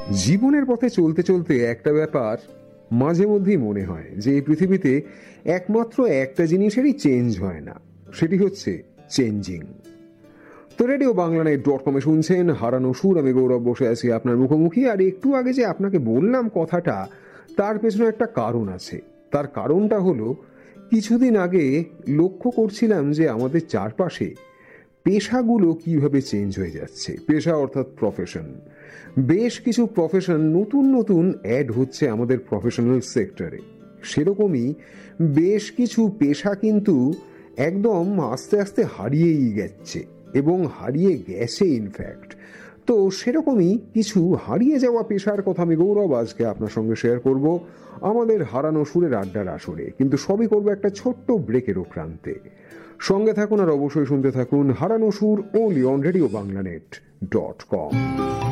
জীবনের পথে চলতে চলতে একটা ব্যাপার মাঝে মধ্যেই মনে হয় যে এই পৃথিবীতে একমাত্র একটা জিনিসেরই চেঞ্জ হয় না, সেটি হচ্ছে চেঞ্জিং। তো রেডিও বাংলানেট.কমে শুনছেন হারানো সুর। আমি গৌরব বসে আছি আপনার মুখোমুখি। আর একটু আগে যে আপনাকে বললাম কথাটা, তার পেছনে একটা কারণ আছে। তার কারণটা হলো, কিছুদিন আগে লক্ষ্য করছিলাম যে আমাদের চারপাশে পেশাগুলো কিভাবে চেঞ্জ হয়ে যাচ্ছে। পেশা অর্থাৎ প্রফেশন। বেশ কিছু প্রফেশন নতুন নতুন অ্যাড হচ্ছে আমাদের প্রফেশনাল সেক্টরে। সেরকমই বেশ কিছু পেশা কিন্তু একদম আস্তে আস্তে হারিয়েই যাচ্ছে, এবং হারিয়ে গেছে ইনফ্যাক্ট। তো সেরকমই কিছু হারিয়ে যাওয়া পেশার কথা আমি গৌরব আজকে আপনার সঙ্গে শেয়ার করব আমাদের হারানো সুরের আড্ডার আসরে। কিন্তু সবই করবো একটা ছোট্ট ব্রেকেরও প্রান্তে। সঙ্গে থাকুন আর অবশ্যই শুনতে থাকুন হারানো সুর, only on রেডিও বাংলানেট.কম।